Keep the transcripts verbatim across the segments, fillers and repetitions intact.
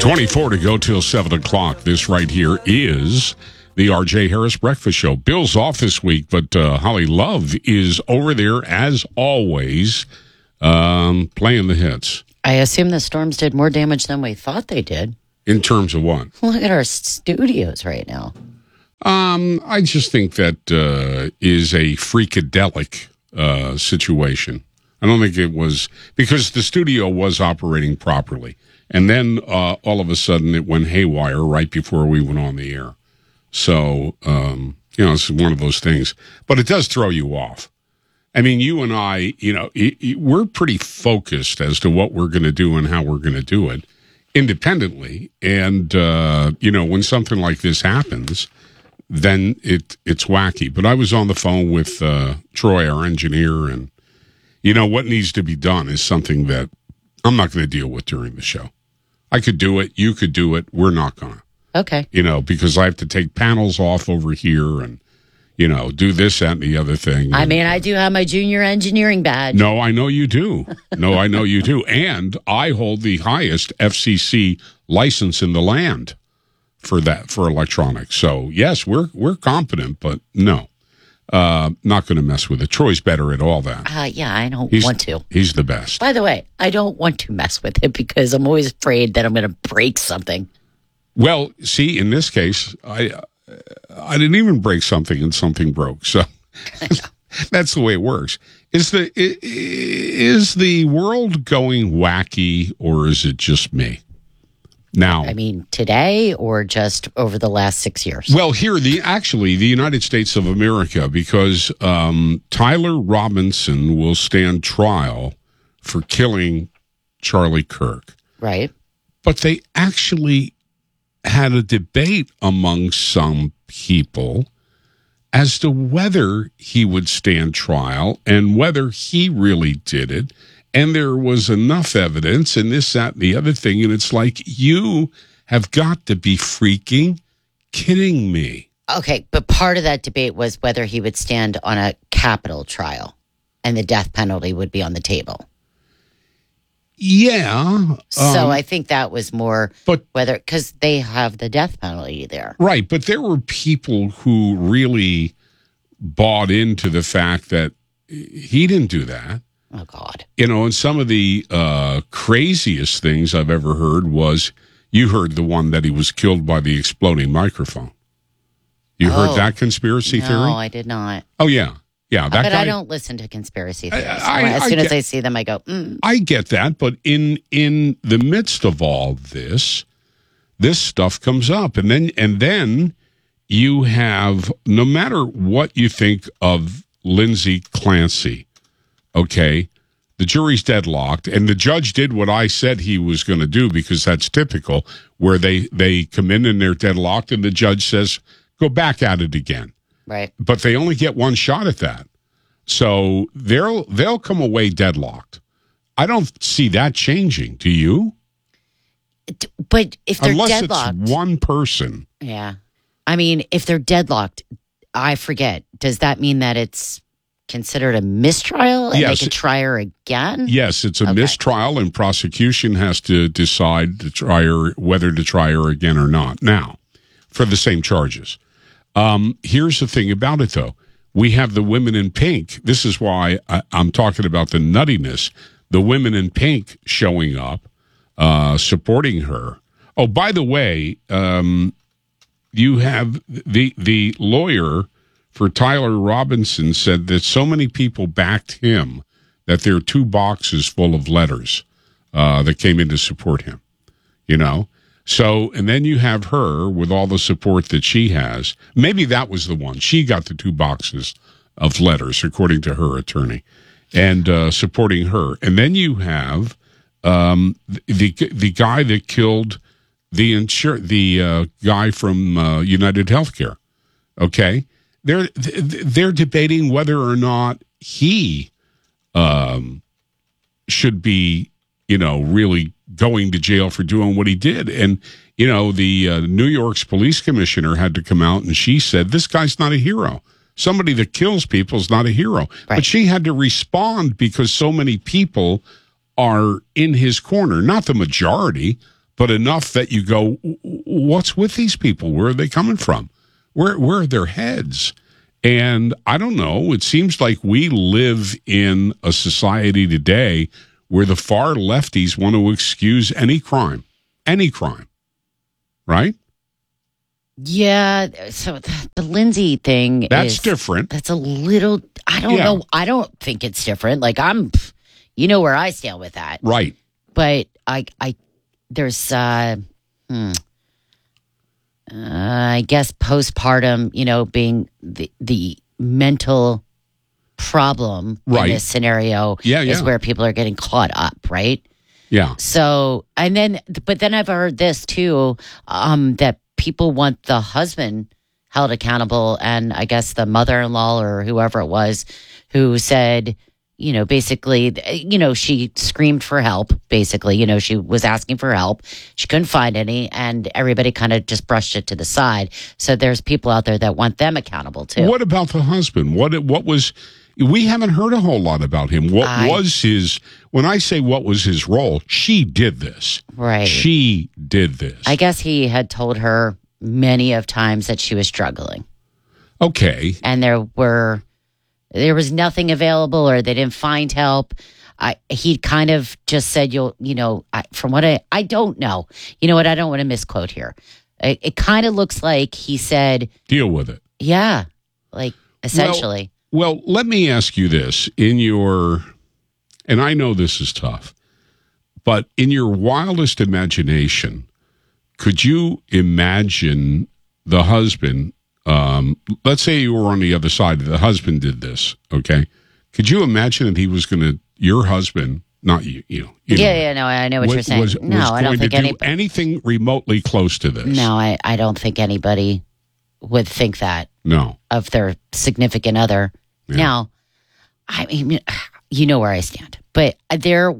twenty-four to go till seven o'clock. This right here is the R J Harris Breakfast Show. Bill's off this week, but uh, Holly Love is over there, as always, um, playing the hits. I assume the storms did more damage than we thought they did. In terms of what? Look at our studios right now. Um, I just think that uh, is a freakadelic uh, situation. I don't think it was, because the studio was operating properly. And then uh, all of a sudden it went haywire right before we went on the air. So, um, you know, it's one of those things. But it does throw you off. I mean, you and I, you know, it, it, we're pretty focused as to what we're going to do and how we're going to do it independently. And, uh, you know, when something like this happens, then it it's wacky. But I was on the phone with uh, Troy, our engineer, and, you know, what needs to be done is something that I'm not going to deal with during the show. I could do it. You could do it. We're not going to. Okay. You know, because I have to take panels off over here and, you know, do this, that, and the other thing. I and, mean, I do have my junior engineering badge. No, I know you do. No, I know you do. And I hold the highest F C C license in the land for that, for electronics. So, yes, we're we're competent, but no. Uh, not going to mess with it. Troy's better at all that. Uh, yeah, I don't he's, want to. He's the best. By the way, I don't want to mess with it because I'm always afraid that I'm going to break something. Well, see, in this case, I I didn't even break something and something broke. So that's the way it works. Is the is the world going wacky, or is it just me? Now, I mean, today or just over the last six years? Well, here, the actually, the United States of America, because um, Tyler Robinson will stand trial for killing Charlie Kirk. Right. But they actually had a debate among some people as to whether he would stand trial and whether he really did it. And there was enough evidence and this, that, and the other thing. And it's like, you have got to be freaking kidding me. Okay, but part of that debate was whether he would stand on a capital trial and the death penalty would be on the table. Yeah. Um, so I think that was more but, whether, because they have the death penalty there. Right, but there were people who really bought into the fact that he didn't do that. Oh, God. You know, and some of the uh, craziest things I've ever heard was, you heard the one that he was killed by the exploding microphone. You oh, heard that conspiracy no, theory? No, I did not. Oh, yeah. Yeah, that but guy, I don't listen to conspiracy theories. I, I, as I soon get, as I see them, I go, mm. I get that, but in in the midst of all this, this stuff comes up. And then and then you have, no matter what you think of Lindsay Clancy, okay, the jury's deadlocked, and the judge did what I said he was going to do, because that's typical, where they, they come in and they're deadlocked, and the judge says, go back at it again. Right. But they only get one shot at that. So they'll they'll come away deadlocked. I don't see that changing. Do you? But if they're Unless deadlocked. It's one person. Yeah. I mean, if they're deadlocked, I forget. Does that mean that it's considered a mistrial and yes. they can try her again? Yes, it's a okay. mistrial, and prosecution has to decide to try her, whether to try her again or not. Now, for the same charges. Um, here's the thing about it, though. We have the women in pink. This is why I, I'm talking about the nuttiness. The women in pink showing up, uh, supporting her. Oh, by the way, um, you have the the lawyer for Tyler Robinson said that so many people backed him that there are two boxes full of letters uh, that came in to support him, you know? So, and then you have her with all the support that she has. Maybe that was the one. She got the two boxes of letters, according to her attorney, and uh, supporting her. And then you have um, the the guy that killed the insur- the uh, guy from uh, United Healthcare. Okay, they're they're debating whether or not he um, should be, you know, really going to jail for doing what he did. And, you know, the uh, New York's police commissioner had to come out, and she said, this guy's not a hero. Somebody that kills people is not a hero. Right. But she had to respond because so many people are in his corner. Not the majority, but enough that you go, what's with these people? Where are they coming from? Where, where are their heads? And I don't know. It seems like we live in a society today where the far lefties want to excuse any crime, any crime, right? Yeah. So the, the Lindsay thing, that's is, different. That's a little, I don't Yeah. know. I don't think it's different. Like I'm, you know where I stand with that. Right. But I, I, there's, uh, hmm, uh, I guess postpartum, you know, being the, the mental problem Right. in this scenario Yeah, is yeah. where people are getting caught up, right? Yeah. So, and then, but then I've heard this too, um, that people want the husband held accountable. And I guess the mother-in-law or whoever it was who said, you know, basically, you know, she screamed for help, basically, you know, she was asking for help. She couldn't find any, and everybody kind of just brushed it to the side. So there's people out there that want them accountable too. What about the husband? What, what was, we haven't heard a whole lot about him. What I- was his, when I say what was his role, she did this. Right. She did this. I guess he had told her many of times that she was struggling. Okay. And there were, there was nothing available or they didn't find help. I, he kind of just said, you'll, you know, I, from what I, I don't know, you know what? I don't want to misquote here. It, it kind of looks like he said, Deal with it. yeah, like essentially. Well, well, let me ask you this. In your, and I know this is tough, but in your wildest imagination, could you imagine the husband, um, let's say you were on the other side, the husband did this, okay? Could you imagine that he was going to, your husband, not you, you know. You yeah, know, yeah, no, I know what was, you're saying. Was, no, was I don't going think to any, do anything remotely close to this. no, I, I don't think anybody would think that No. of their significant other. Yeah. Now, I mean, you know where I stand, but there,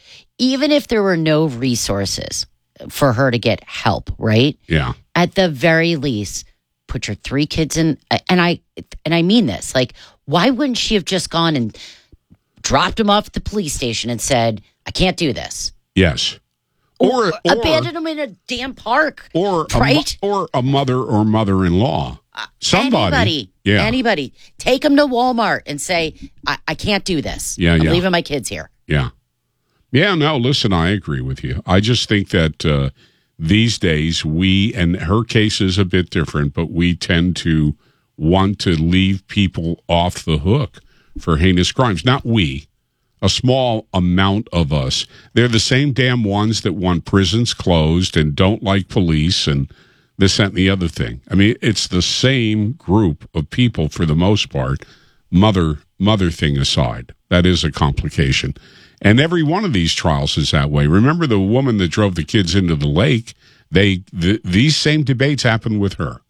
even if there were no resources for her to get help, right? Yeah. At the very least, put your three kids in, and I, and I mean this, like, why wouldn't she have just gone and dropped him off at the police station and said, I can't do this? Yes. Or, or abandon him in a damn park. or right? a, mo- or a mother or mother-in-law. Somebody. Anybody. Yeah. Anybody. Take him to Walmart and say, I, I can't do this. Yeah, I'm yeah. leaving my kids here. Yeah. Yeah, no, listen, I agree with you. I just think that uh, these days we, and her case is a bit different, but we tend to want to leave people off the hook for heinous crimes. Not we, a small amount of us. They're the same damn ones that want prisons closed and don't like police and this, that, and the other thing. I mean, it's the same group of people for the most part, mother, mother thing aside. That is a complication. And every one of these trials is that way. Remember the woman that drove the kids into the lake? They th- these same debates happen with her.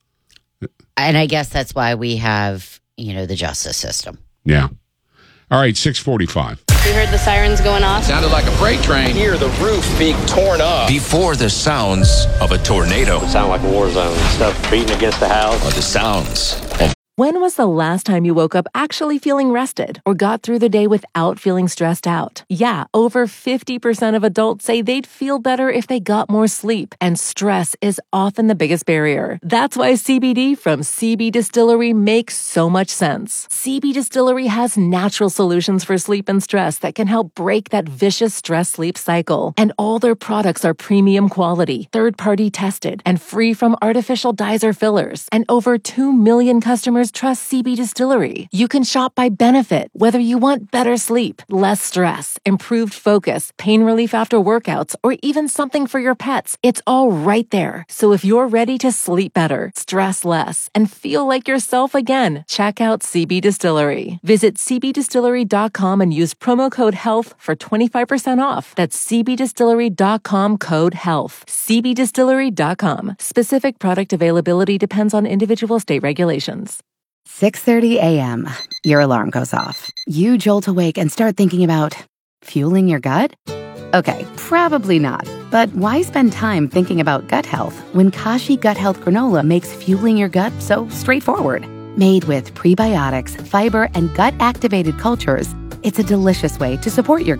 And I guess that's why we have, you know, the justice system. Yeah. All right, six forty-five. We heard the sirens going off. Sounded like a freight train. Hear the roof being torn up. Before the sounds of a tornado It sounded like a war zone. Stuff beating against the house. or the sounds of When was the last time you woke up actually feeling rested or got through the day without feeling stressed out? Yeah, over fifty percent of adults say they'd feel better if they got more sleep, and stress is often the biggest barrier. That's why C B D from C B Distillery makes so much sense. C B Distillery has natural solutions for sleep and stress that can help break that vicious stress-sleep cycle. And all their products are premium quality, third-party tested, and free from artificial dyes or fillers. And over two million customers trust C B Distillery. You can shop by benefit, whether you want better sleep, less stress, improved focus, pain relief after workouts, or even something for your pets. It's all right there. So if you're ready to sleep better, stress less, and feel like yourself again, check out C B Distillery. Visit c b distillery dot com and use promo code HEALTH for twenty-five percent off. That's c b distillery dot com code HEALTH. c b distillery dot com. Specific product availability depends on individual state regulations. six thirty a.m. Your alarm goes off. You jolt awake and start thinking about fueling your gut? Okay, probably not. But why spend time thinking about gut health when Kashi Gut Health Granola makes fueling your gut so straightforward? Made with prebiotics, fiber, and gut-activated cultures, it's a delicious way to support your gut.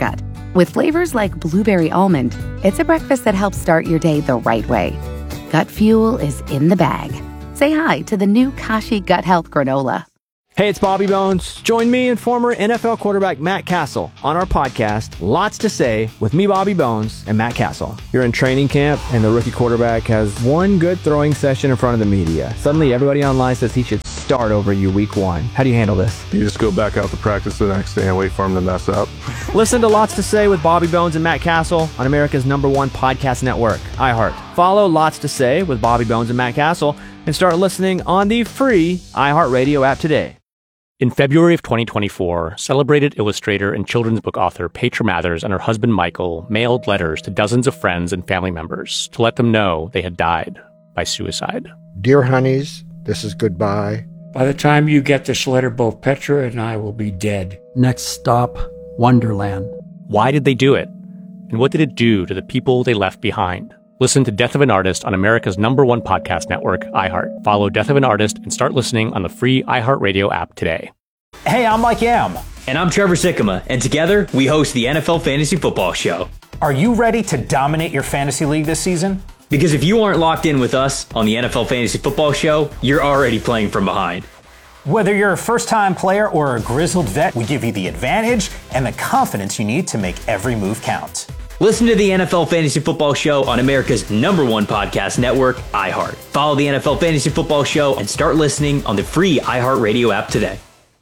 With flavors like blueberry almond, it's a breakfast that helps start your day the right way. Gut Fuel is in the bag. Say hi to the new Kashi Gut Health Granola. Hey, it's Bobby Bones. Join me and former N F L quarterback Matt Castle on our podcast, Lots to Say, with me, Bobby Bones, and Matt Castle. You're in training camp, and the rookie quarterback has one good throwing session in front of the media. Suddenly, everybody online says he should start over you week one. How do you handle this? You just go back out to practice the next day and wait for him to mess up. Listen to Lots to Say with Bobby Bones and Matt Castle on America's number one podcast network, iHeart. Follow Lots to Say with Bobby Bones and Matt Castle and start listening on the free iHeartRadio app today. In February of twenty twenty-four, celebrated illustrator and children's book author Petra Mathers and her husband Michael mailed letters to dozens of friends and family members to let them know they had died by suicide. Dear honeys, this is goodbye. By the time you get this letter, both Petra and I will be dead. Next stop, Wonderland. Why did they do it? And what did it do to the people they left behind? Listen to Death of an Artist on America's number one podcast network, iHeart. Follow Death of an Artist and start listening on the free iHeartRadio app today. Hey, I'm Mike Yam. And I'm Trevor Sikkema. And together, we host the N F L Fantasy Football Show. Are you ready to dominate your fantasy league this season? Because if you aren't locked in with us on the N F L Fantasy Football Show, you're already playing from behind. Whether you're a first-time player or a grizzled vet, we give you the advantage and the confidence you need to make every move count. Listen to the N F L Fantasy Football Show on America's number one podcast network, iHeart. Follow the N F L Fantasy Football Show and start listening on the free iHeartRadio app today.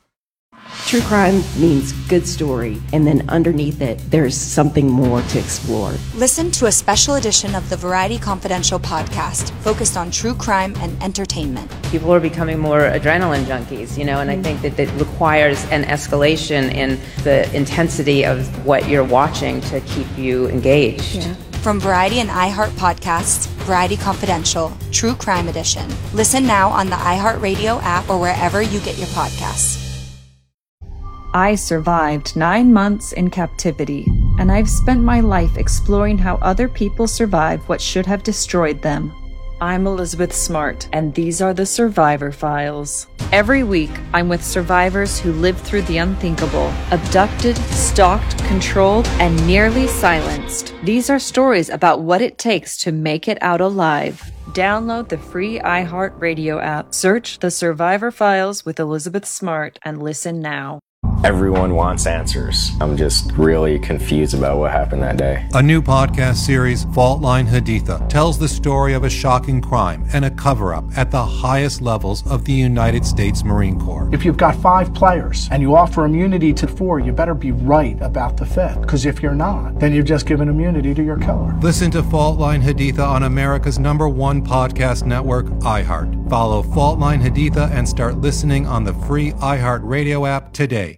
True crime means good story, and then underneath it, there's something more to explore. Listen to a special edition of the Variety Confidential podcast focused on true crime and entertainment. People are becoming more adrenaline junkies, you know, and I think that it requires an escalation in the intensity of what you're watching to keep you engaged. Yeah. From Variety and iHeart podcasts, Variety Confidential, True Crime Edition. Listen now on the iHeartRadio app or wherever you get your podcasts. I survived nine months in captivity, and I've spent my life exploring how other people survive what should have destroyed them. I'm Elizabeth Smart, and these are the Survivor Files. Every week, I'm with survivors who lived through the unthinkable, abducted, stalked, controlled, and nearly silenced. These are stories about what it takes to make it out alive. Download the free iHeartRadio app, search The Survivor Files with Elizabeth Smart, and listen now. Everyone wants answers. I'm just really confused about what happened that day. A new podcast series, Fault Line Haditha, tells the story of a shocking crime and a cover-up at the highest levels of the United States Marine Corps. If you've got five players and you offer immunity to four, you better be right about the fifth. Because if you're not, then you've just given immunity to your killer. Listen to Fault Line Haditha on America's number one podcast network, iHeart. Follow Fault Line Haditha and start listening on the free iHeartRadio app today.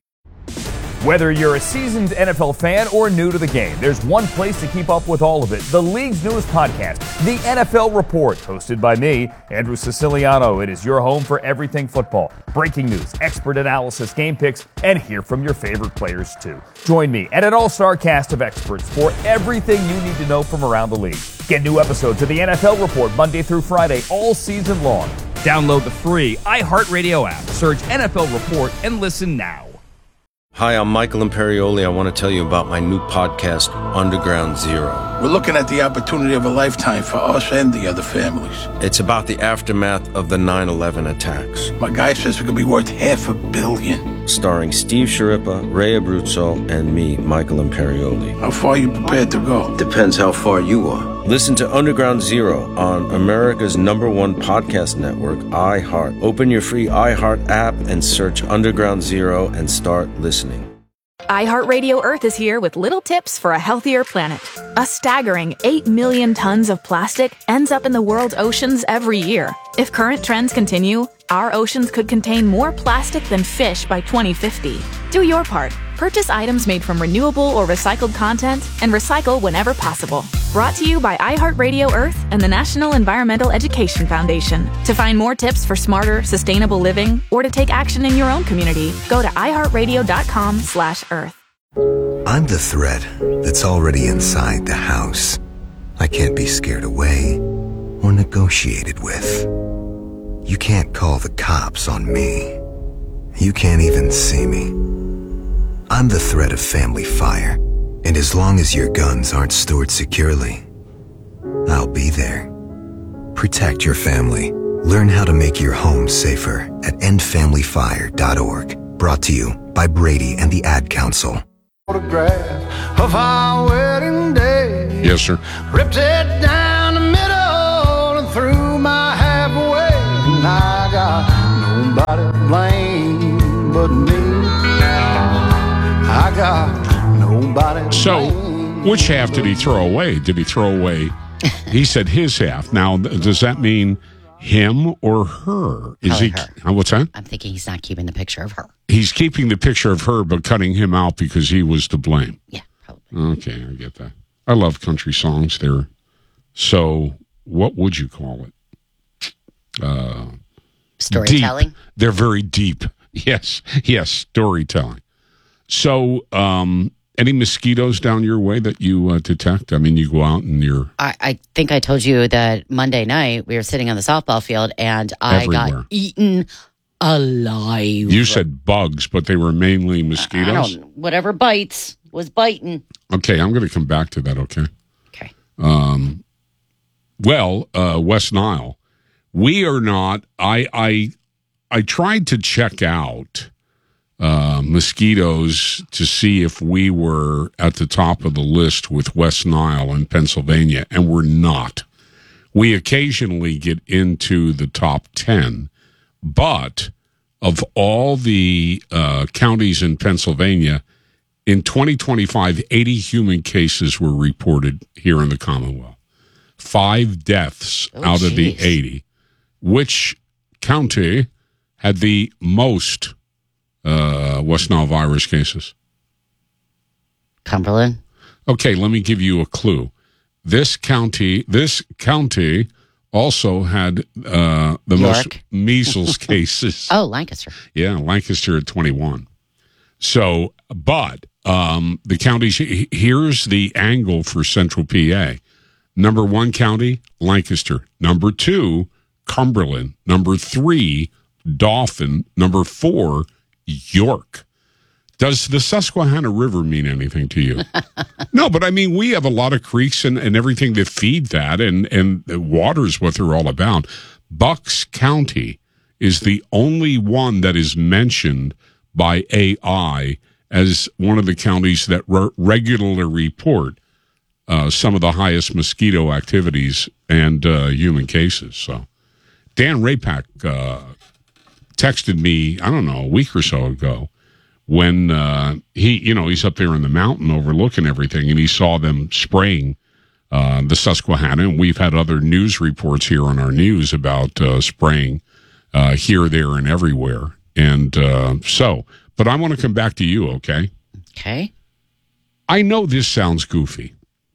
Whether you're a seasoned N F L fan or new to the game, there's one place to keep up with all of it. The league's newest podcast, The N F L Report, hosted by me, Andrew Siciliano. It is your home for everything football. Breaking news, expert analysis, game picks, and hear from your favorite players too. Join me and an all-star cast of experts for everything you need to know from around the league. Get new episodes of The N F L Report Monday through Friday all season long. Download the free iHeartRadio app, search N F L Report, and listen now. Hi, I'm Michael Imperioli. I want to tell you about my new podcast, Underground Zero. We're looking at the opportunity of a lifetime for us and the other families. It's about the aftermath of the nine eleven attacks. My guy says we could be worth half a billion. Starring Steve Sciarippa, Ray Abruzzo, and me, Michael Imperioli. How far are you prepared to go? Depends how far you are. Listen to Underground Zero on America's number one podcast network, iHeart. Open your free iHeart app and search Underground Zero and start listening. iHeartRadio Earth is here with little tips for a healthier planet. A staggering eight million tons of plastic ends up in the world's oceans every year. If current trends continue, our oceans could contain more plastic than fish by twenty fifty. Do your part. Purchase items made from renewable or recycled content and recycle whenever possible. Brought to you by iHeartRadio Earth and the National Environmental Education Foundation. To find more tips for smarter, sustainable living or to take action in your own community, go to iHeartRadio.com slash Earth. I'm the threat that's already inside the house. I can't be scared away or negotiated with. You can't call the cops on me. You can't even see me. I'm the threat of family fire, And as long as your guns aren't stored securely, I'll be there. Protect your family. Learn how to make your home safer at end family fire dot org. Brought to you by Brady and the Ad Council. Photograph of our wedding day. Yes, sir. Ripped it down the middle and threw my half away. And I got nobody to blame but me. I got nobody to So, blame. which half did he throw away? Did he throw away? He said his half. Now, th- does that mean him or her? Is Probably he? her. Uh, what's that? I'm thinking he's not keeping the picture of her. He's keeping the picture of her, but cutting him out because he was to blame. Yeah, probably. Okay, I get that. I love country songs. They're so. What would you call it? Uh, Storytelling? Deep. They're very deep. Yes, yes, storytelling. So, um, any mosquitoes down your way that you uh, detect? I mean, you go out and you're I, I think I told you that Monday night we were sitting on the softball field and I Everywhere. got eaten alive. You said bugs, but they were mainly mosquitoes? I don't know. Whatever bites was biting. Okay, I'm going to come back to that, okay? Okay. Um, well, uh, West Nile, we are not, I, I, I tried to check out uh, mosquitoes to see if we were at the top of the list with West Nile in Pennsylvania, and we're not. We occasionally get into the top ten, but of all the uh, counties in Pennsylvania, in twenty twenty-five, eighty human cases were reported here in the Commonwealth. Five deaths Oh, out of the geez. eighty. Which county had the most uh, West Nile virus cases? Cumberland. Okay, let me give you a clue. This county, this county also had uh, the most York. measles cases. Oh, Lancaster. Yeah, Lancaster at twenty-one. So, but um, the counties, he- here's the angle for Central P A. Number one county, Lancaster. Number two, Cumberland. Number three, Dauphin. Number four, York. Does the Susquehanna River mean anything to you? No, but I mean, we have a lot of creeks and, and everything that feed that, and, and water is what they're all about. Bucks County is the only one that is mentioned by A I as one of the counties that re- regularly report uh, some of the highest mosquito activities and uh, human cases. So Dan Rapak uh, texted me, I don't know, a week or so ago, when uh, he, you know, he's up there in the mountain overlooking everything, and he saw them spraying uh, the Susquehanna. And we've had other news reports here on our news about uh, spraying uh, here, there, and everywhere. And uh, so, but I want to come back to you, okay? Okay. I know this sounds goofy,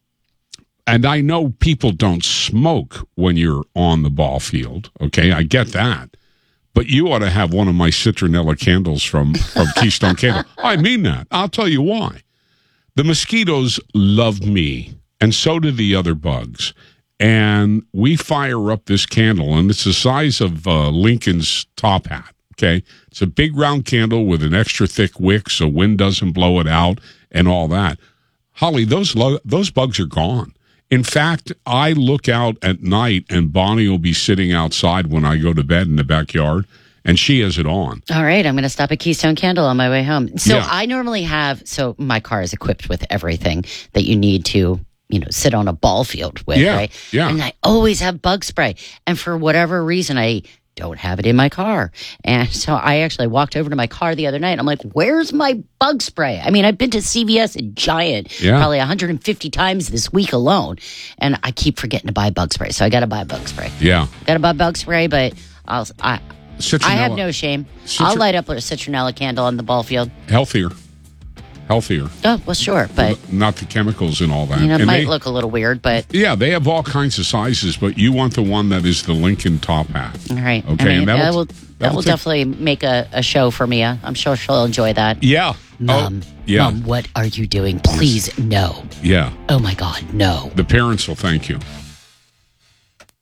and I know people don't smoke when you're on the ball field, okay? I get that. But you ought to have one of my citronella candles from, from Keystone Candle. I mean that. I'll tell you why. The mosquitoes love me, and so do the other bugs. And we fire up this candle, and it's the size of uh, Lincoln's top hat, okay? It's a big round candle with an extra thick wick so wind doesn't blow it out and all that. Holly, those lo- those bugs are gone. In fact, I look out at night, and Bonnie will be sitting outside when I go to bed in the backyard, and she has it on. All right, I'm going to stop at Keystone Candle on my way home. So Yeah. I normally have, so my car is equipped with everything that you need to, you know, sit on a ball field with, Yeah, right? yeah. And I always have bug spray. And for whatever reason, I don't have it in my car. And so I actually walked over to my car the other night. I'm like, where's my bug spray? I mean, I've been to C V S and Giant Yeah. probably one hundred fifty times this week alone. And I keep forgetting to buy bug spray. So I got to buy bug spray. Yeah. Got to buy bug spray, but I'll, I, Citronella. I have no shame. Citro- I'll light up a citronella candle on the ball field. Healthier. Healthier. Oh, well, sure, but Not the chemicals and all that. you know, it And might they- look a little weird, but Yeah, they have all kinds of sizes, but you want the one that is the Lincoln top hat. all right. Okay, I mean, and that'll- that will that that'll will take- definitely make a, a show for Mia. I'm sure she'll enjoy that. Yeah. Mom, Oh, yeah. Mom, what are you doing? Please, no. Yeah. Oh my God, no. The parents will thank you.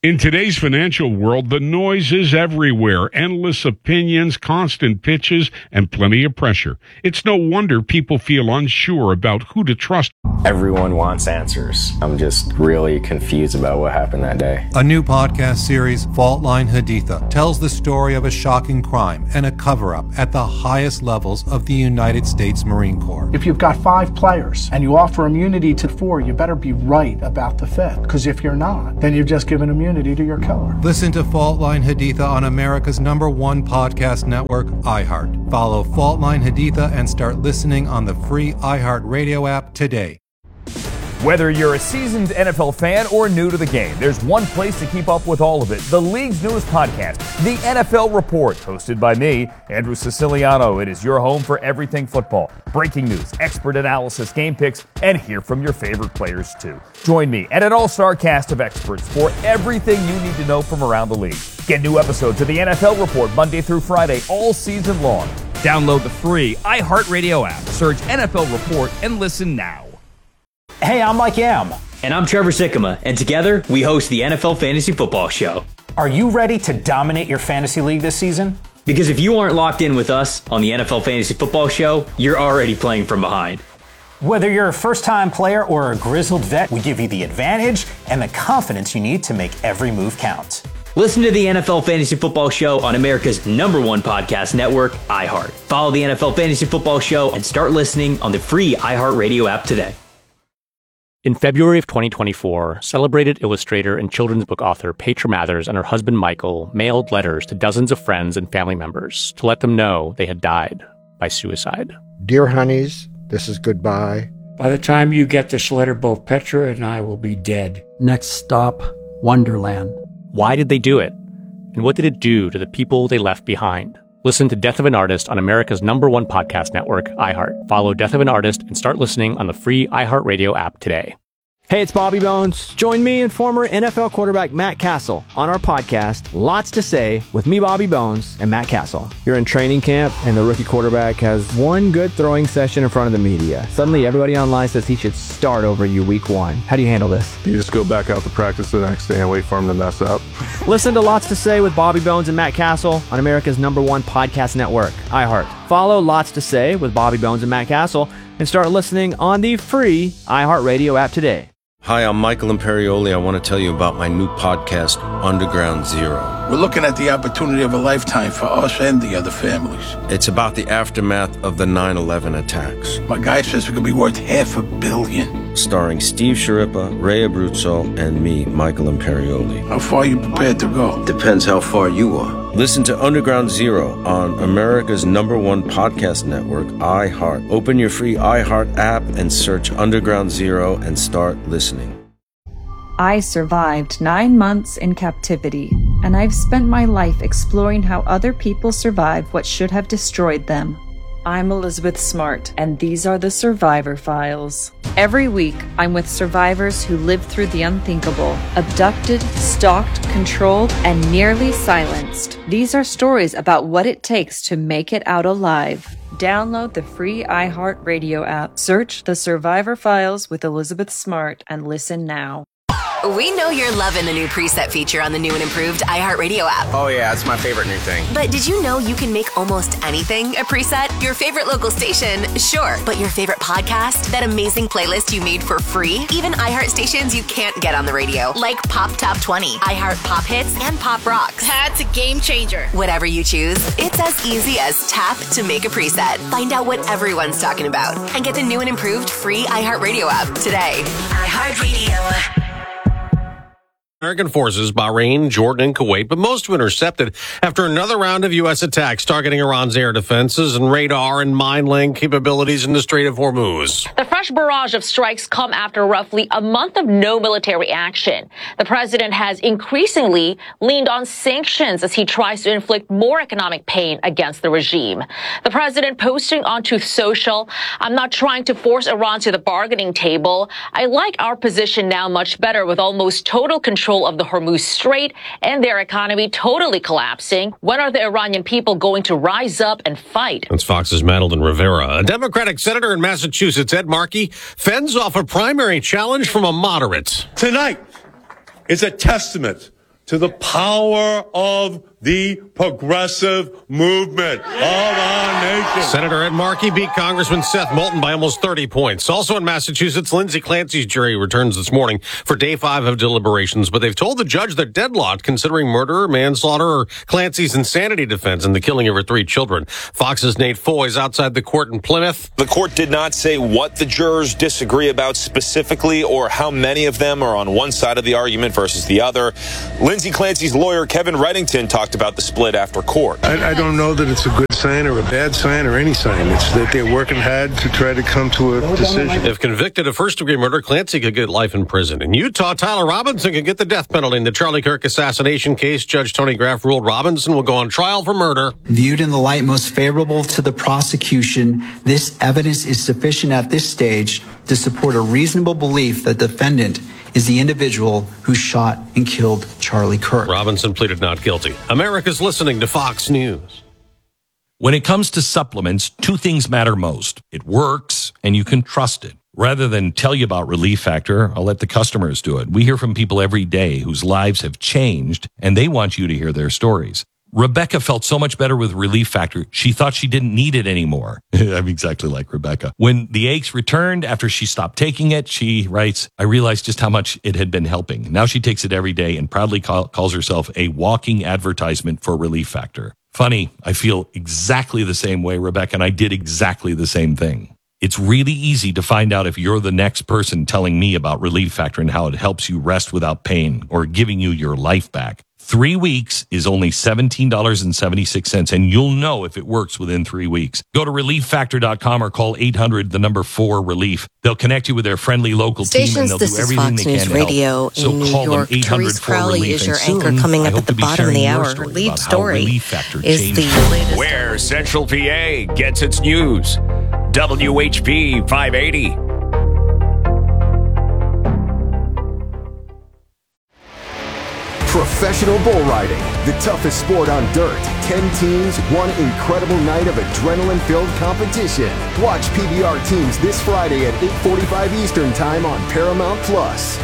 In today's financial world, the noise is everywhere. Endless opinions, constant pitches, and plenty of pressure. It's no wonder people feel unsure about who to trust. Everyone wants answers. I'm just really confused about what happened that day. A new podcast series, Fault Line Haditha, tells the story of a shocking crime and a cover-up at the highest levels of the United States Marine Corps. If you've got five players and you offer immunity to four, you better be right about the fifth. Because if you're not, then you've just given immunity to your killer. Listen to Fault Line Haditha on America's number one podcast network, iHeart. Follow Fault Line Haditha and start listening on the free iHeart Radio app today. Whether you're a seasoned N F L fan or new to the game, there's one place to keep up with all of it. The league's newest podcast, The N F L Report, hosted by me, Andrew Siciliano. It is your home for everything football. Breaking news, expert analysis, game picks, and hear from your favorite players too. Join me and an all-star cast of experts for everything you need to know from around the league. Get new episodes of The N F L Report Monday through Friday all season long. Download the free iHeartRadio app, search N F L Report, and listen now. Hey, I'm Mike Yam. And I'm Trevor Sikkema, and together we host the N F L Fantasy Football Show. Are you ready to dominate your fantasy league this season? Because if you aren't locked in with us on the N F L Fantasy Football Show, you're already playing from behind. Whether you're a first-time player or a grizzled vet, we give you the advantage and the confidence you need to make every move count. Listen to the N F L Fantasy Football Show on America's number one podcast network, iHeart. Follow the N F L Fantasy Football Show and start listening on the free iHeartRadio app today. In February of twenty twenty-four, celebrated illustrator and children's book author Petra Mathers and her husband Michael mailed letters to dozens of friends and family members to let them know they had died by suicide. Dear honeys, this is goodbye. By the time you get this letter, both Petra and I will be dead. Next stop, Wonderland. Why did they do it? And what did it do to the people they left behind? Listen to Death of an Artist on America's number one podcast network, iHeart. Follow Death of an Artist and start listening on the free iHeartRadio app today. Hey, it's Bobby Bones. Join me and former N F L quarterback Matt Castle on our podcast, Lots to Say, with me, Bobby Bones, and Matt Castle. You're in training camp, and the rookie quarterback has one good throwing session in front of the media. Suddenly, everybody online says he should start over you week one. How do you handle this? You just go back out to practice the next day and wait for him to mess up. Listen to Lots to Say with Bobby Bones and Matt Castle on America's number one podcast network, iHeart. Follow Lots to Say with Bobby Bones and Matt Castle and start listening on the free iHeartRadio app today. Hi, I'm Michael Imperioli. I want to tell you about my new podcast, Underground Zero. We're looking at the opportunity of a lifetime for us and the other families. It's about the aftermath of the nine eleven attacks. My guy says it could be worth half a billion. Starring Steve Sciarippa, Ray Abruzzo, and me, Michael Imperioli. How far are you prepared to go? Depends how far you are. Listen to Underground Zero on America's number one podcast network, iHeart. Open your free iHeart app and search Underground Zero and start listening. I survived nine months in captivity, and I've spent my life exploring how other people survived what should have destroyed them. I'm Elizabeth Smart, and these are the Survivor Files. Every week, I'm with survivors who lived through the unthinkable, abducted, stalked, controlled, and nearly silenced. These are stories about what it takes to make it out alive. Download the free iHeartRadio app, search The Survivor Files with Elizabeth Smart, and listen now. We know you're loving the new preset feature on the new and improved iHeartRadio app. Oh yeah, it's my favorite new thing. But did you know you can make almost anything a preset? Your favorite local station, sure. But your favorite podcast? That amazing playlist you made for free? Even iHeart stations you can't get on the radio, like Pop Top twenty, iHeart Pop Hits, and Pop Rocks. That's a game changer. Whatever you choose, it's as easy as tap to make a preset. Find out what everyone's talking about and get the new and improved free iHeartRadio app today. iHeartRadio. American forces, Bahrain, Jordan, and Kuwait, but most were intercepted after another round of U S attacks targeting Iran's air defenses and radar and mine laying capabilities in the Strait of Hormuz. The fresh barrage of strikes come after roughly a month of no military action. The president has increasingly leaned on sanctions as he tries to inflict more economic pain against the regime. The president posting on Truth Social, "I'm not trying to force Iran to the bargaining table. I like our position now much better with almost total control of the Hormuz Strait and their economy totally collapsing. When are the Iranian people going to rise up and fight?" That's Fox's Madeline Rivera. A Democratic senator in Massachusetts, Ed Markey, fends off a primary challenge from a moderate. Tonight is a testament to the power of the progressive movement of our nation. Senator Ed Markey beat Congressman Seth Moulton by almost thirty points. Also in Massachusetts, Lindsay Clancy's jury returns this morning for day five of deliberations, but they've told the judge they're deadlocked considering murder, manslaughter, or Clancy's insanity defense in the killing of her three children. Fox's Nate Foy is outside the court in Plymouth. The court did not say what the jurors disagree about specifically or how many of them are on one side of the argument versus the other. Lindsay Clancy's lawyer, Kevin Reddington, talked about the split after court. I, I don't know that it's a good sign or a bad sign or any sign. It's that they're working hard to try to come to a decision. If convicted of first-degree murder, Clancy could get life in prison. In Utah, Tyler Robinson could get the death penalty in the Charlie Kirk assassination case. Judge Tony Graff ruled Robinson will go on trial for murder. Viewed in the light most favorable to the prosecution, this evidence is sufficient at this stage to support a reasonable belief that the defendant is the individual who shot and killed Charlie Kirk. Robinson pleaded not guilty. America's listening to Fox News. When it comes to supplements, two things matter most. It works, and you can trust it. Rather than tell you about Relief Factor, I'll let the customers do it. We hear from people every day whose lives have changed, and they want you to hear their stories. Rebecca felt so much better with Relief Factor, she thought she didn't need it anymore. I'm exactly like Rebecca. When the aches returned after she stopped taking it, she writes, I realized just how much it had been helping. Now she takes it every day and proudly call, calls herself a walking advertisement for Relief Factor. Funny, I feel exactly the same way, Rebecca, and I did exactly the same thing. It's really easy to find out if you're the next person telling me about Relief Factor and how it helps you rest without pain or giving you your life back. Three weeks is only seventeen dollars and seventy-six cents, and you'll know if it works within three weeks. Go to relief factor dot com or call eight hundred, the number four, relief. They'll connect you with their friendly local Stations, team, and they'll this do everything is Fox they News can to Radio help. So in New call York. them eight hundred Therese four Crowley relief. is your And anchor soon, coming I up hope at the to be bottom of sharing the your hour. Her story lead about how story Relief Factor is changed the you. latest. Where Central P A gets its news. W H P five eighty. Professional bull riding, the toughest sport on dirt. Ten teams, one incredible night of adrenaline-filled competition. Watch P B R teams this Friday at eight forty-five Eastern Time on Paramount Plus.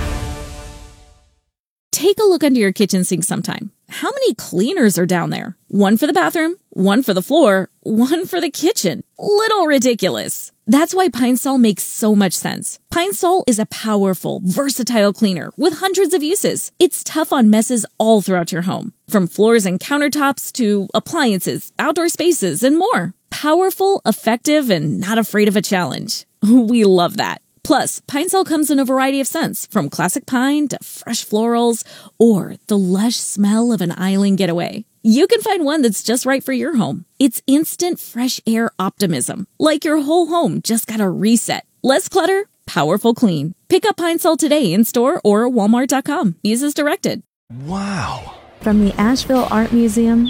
Take a look under your kitchen sink sometime. How many cleaners are down there? One for the bathroom, one for the floor, one for the kitchen. Little ridiculous. That's why Pine Sol makes so much sense. Pine Sol is a powerful, versatile cleaner with hundreds of uses. It's tough on messes all throughout your home, from floors and countertops to appliances, outdoor spaces, and more. Powerful, effective, and not afraid of a challenge. We love that. Plus, Pine Sol comes in a variety of scents, from classic pine to fresh florals, or the lush smell of an island getaway. You can find one that's just right for your home. It's instant fresh air optimism, like your whole home just got a reset. Less clutter, powerful clean. Pick up Pine Sol today in store or walmart dot com. Use as directed. Wow. From the Asheville Art Museum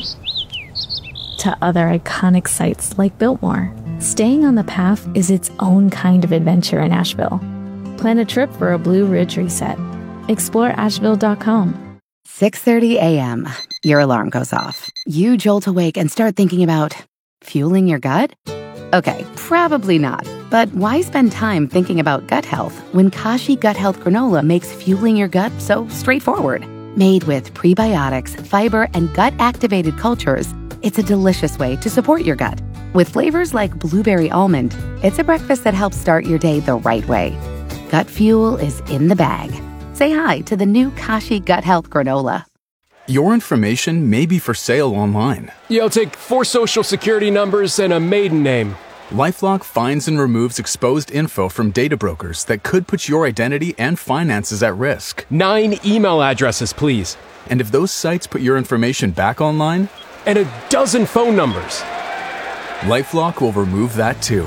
to other iconic sites like Biltmore, staying on the path is its own kind of adventure in Asheville. Plan a trip for a Blue Ridge reset. explore asheville dot com. six thirty a.m. Your alarm goes off. You jolt awake and start thinking about fueling your gut? Okay, probably not. But why spend time thinking about gut health when Kashi Gut Health Granola makes fueling your gut so straightforward? Made with prebiotics, fiber, and gut-activated cultures, it's a delicious way to support your gut. With flavors like blueberry almond, it's a breakfast that helps start your day the right way. Gut fuel is in the bag. Say hi to the new Kashi Gut Health Granola. Your information may be for sale online. Yo, take four social security numbers and a maiden name. LifeLock finds and removes exposed info from data brokers that could put your identity and finances at risk. Nine email addresses, please. And if those sites put your information back online? And a dozen phone numbers. LifeLock will remove that too.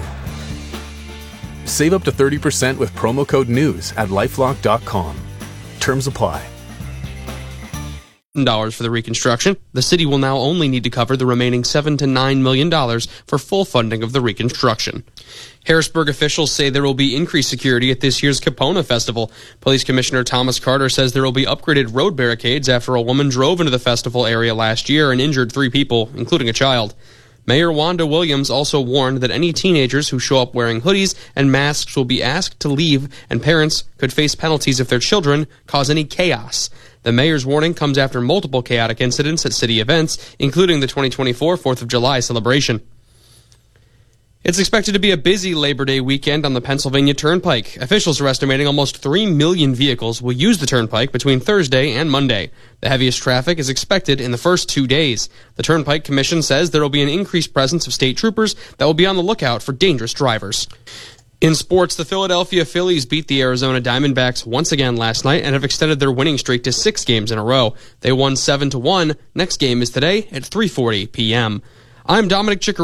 Save up to thirty percent with promo code NEWS at lifelock dot com. Terms apply. Dollars for the reconstruction. The city will now only need to cover the remaining seven to nine million dollars for full funding of the reconstruction. Harrisburg officials say there will be increased security at this year's Capona Festival. Police Commissioner Thomas Carter says there will be upgraded road barricades after a woman drove into the festival area last year and injured three people, including a child. Mayor Wanda Williams also warned that any teenagers who show up wearing hoodies and masks will be asked to leave, and parents could face penalties if their children cause any chaos. The mayor's warning comes after multiple chaotic incidents at city events, including the twenty twenty-four fourth of July celebration. It's expected to be a busy Labor Day weekend on the Pennsylvania Turnpike. Officials are estimating almost three million vehicles will use the Turnpike between Thursday and Monday. The heaviest traffic is expected in the first two days. The Turnpike Commission says there will be an increased presence of state troopers that will be on the lookout for dangerous drivers. In sports, the Philadelphia Phillies beat the Arizona Diamondbacks once again last night and have extended their winning streak to six games in a row. They won seven to one. Next game is today at three forty p.m. I'm Dominic Chicker.